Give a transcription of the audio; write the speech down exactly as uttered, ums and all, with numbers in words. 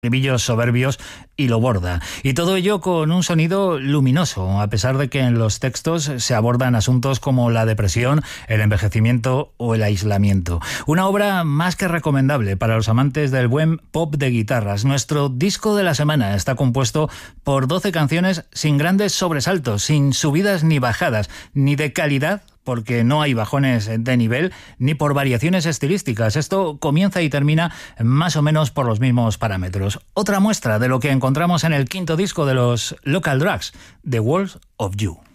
estribillos soberbios y lo borda. Y todo ello con un sonido luminoso, a pesar de que en los textos se abordan asuntos como la depresión, el envejecimiento o el aislamiento. Una obra más que recomendable para los amantes del buen pop de guitarras. Nuestro disco de la semana está compuesto por doce canciones sin grandes sobresaltos, sin subidas ni bajadas, ni de calidad, porque no hay bajones de nivel, ni por variaciones estilísticas. Esto comienza y termina más o menos por los mismos parámetros. Otra muestra de lo que encontramos en el quinto disco de los Local Drugs, The Walls of You.